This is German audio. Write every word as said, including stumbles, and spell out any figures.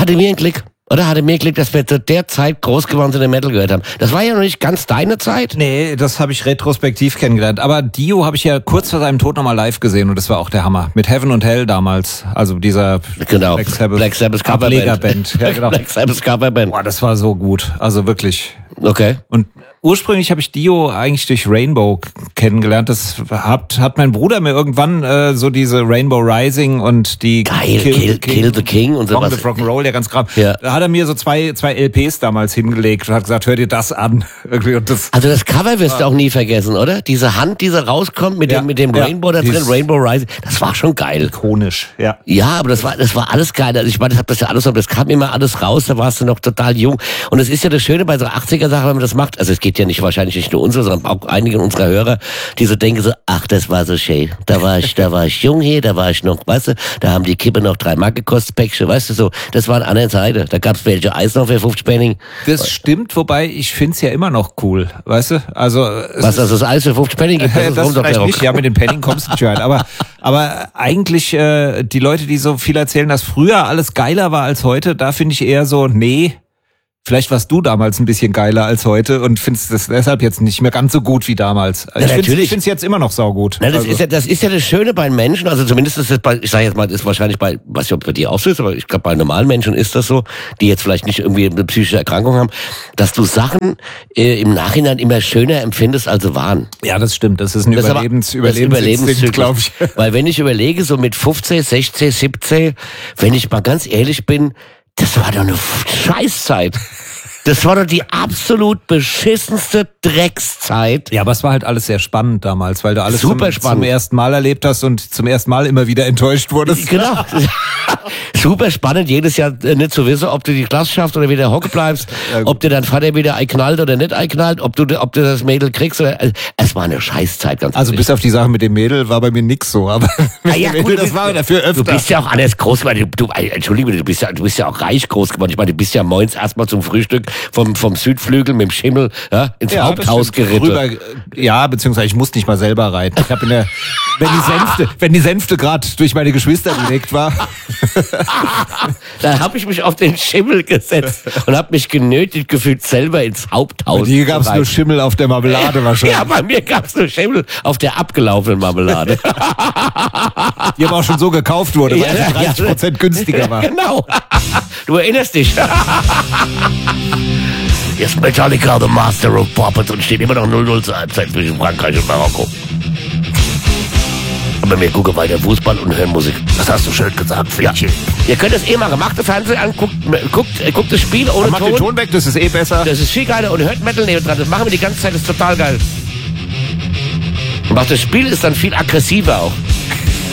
hatte mir einen Klick. Oder hatte mir Glück, dass wir zu der Zeit groß geworden sind und Metal gehört haben. Das war ja noch nicht ganz deine Zeit. Nee, das habe ich retrospektiv kennengelernt. Aber Dio habe ich ja kurz vor seinem Tod nochmal live gesehen und das war auch der Hammer. Mit Heaven und Hell damals. Also dieser genau. Black Sabbath, Black Sabbath Coverband. Ja, genau. Black Sabbath Coverband. Boah, das war so gut. Also wirklich. Okay. Und ursprünglich habe ich Dio eigentlich durch Rainbow kennengelernt. Das hat, hat mein Bruder mir irgendwann äh, so diese Rainbow Rising und die Geil, Kill, Kill, King, Kill the King und sowas. Song the Rock'n'Roll, der ganz kram. Ja. Da hat er mir so zwei, zwei L Ps damals hingelegt und hat gesagt, hör dir das an. Irgendwie und das, also das Cover wirst du auch nie vergessen, oder? Diese Hand, die so rauskommt mit Ja. dem, mit dem Ja. Rainbow da drin, Dieses- Rainbow Rising. Das war schon geil. ikonisch, ja. Ja, aber das war, das war alles geil. Also ich meine, das hat das ja alles, das kam immer alles raus, da warst du noch total jung. Und es ist ja das Schöne bei so achtziger-Sachen, wenn man das macht. Also es geht ja nicht wahrscheinlich nicht nur unsere, sondern auch einige unserer Hörer, die so denken so, ach, das war so schön. Da war ich, da war ich jung hier, da war ich noch, weißt du, da haben die Kippe noch drei Mark gekostet, Päckchen, weißt du so. Das war eine andere Seite. Da gab's welche Eis noch für fünfzig Pfennig. Das stimmt, wobei ich find's ja immer noch cool, weißt du? Also es Was, also das Eis für fünfzig Pfennig gibt, das, ist das rum doch vielleicht der nicht, Rock. ja, mit den Penning kommst du nicht weit. Aber, aber eigentlich äh, die Leute, die so viel erzählen, dass früher alles geiler war als heute, da finde ich eher so, nee, vielleicht warst du damals ein bisschen geiler als heute und findest das deshalb jetzt nicht mehr ganz so gut wie damals. Ja, ich finde natürlich. es jetzt immer noch saugut. Na, das, Also, ist ja, das ist ja das Schöne bei Menschen, also zumindest ist das bei, ich sage jetzt mal, das ist wahrscheinlich bei, weiß nicht, ob bei dir auch so ist, aber ich glaube bei normalen Menschen ist das so, die jetzt vielleicht nicht irgendwie eine psychische Erkrankung haben, dass du Sachen äh, im Nachhinein immer schöner empfindest, als sie waren. ja, das stimmt. Das ist ein Das ist aber- Überlebens, das ist Überlebensinstinkt, glaube ich. Weil wenn ich überlege, so mit fünfzehn, sechzehn, siebzehn, wenn ich mal ganz ehrlich bin, das war doch eine Scheißzeit. Das war doch die absolut beschissenste Dreckszeit. Ja, aber es war halt alles sehr spannend damals, weil du alles Super zum, spannend. zum ersten Mal erlebt hast und zum ersten Mal immer wieder enttäuscht wurdest. Genau. Super spannend, jedes Jahr äh, nicht zu wissen, ob du die Klasse schaffst oder wieder Hocke bleibst, ob dir dein Vater wieder einknallt oder nicht einknallt, ob du, ob du das Mädel kriegst oder, äh, es war eine Scheißzeit, ganz Also ehrlich. bis auf die Sache mit dem Mädel war bei mir nix so, aber mit Ah, ja, dem gut, Mädel, du das bist- war dafür öfter. Du bist ja auch anders groß geworden. Du, du, Entschuldige bitte, du bist ja, du bist ja auch reich groß geworden. Ich meine, du bist ja morgens erstmal zum Frühstück vom, vom Südflügel mit dem Schimmel ja, ins Ja, Haupthaus das stimmt. geritten. Rüber, ja, beziehungsweise ich musste nicht mal selber reiten. Ich habe in der, wenn die Sänfte, wenn die Sänfte gerade durch meine Geschwister gelegt war. Da habe ich mich auf den Schimmel gesetzt und habe mich genötigt gefühlt, selber ins Haupthaus Hier zu gab's nur reiten. Schimmel auf der Marmelade wahrscheinlich. Ja, bei mir gab's nur Schimmel auf der abgelaufenen Marmelade. Die aber auch schon so gekauft wurde, weil Ja, sie ja, dreißig Prozent günstiger war. Genau. Du erinnerst dich. Jetzt Metallica, the Master of Puppets und steht immer noch null null zur Halbzeit zwischen Frankreich und Marokko. Aber wir gucken weiter Fußball und hören Musik. Das hast du schön gesagt, Fittchen. Ja. Ihr könnt das eh machen. Macht das Fernsehen an, guckt, guckt, guckt das Spiel ohne Mach Ton. den Ton weg, das ist eh besser. Das ist viel geiler und hört Metal neben dran. Das machen wir die ganze Zeit, das ist total geil. Und auch das Spiel ist dann viel aggressiver auch.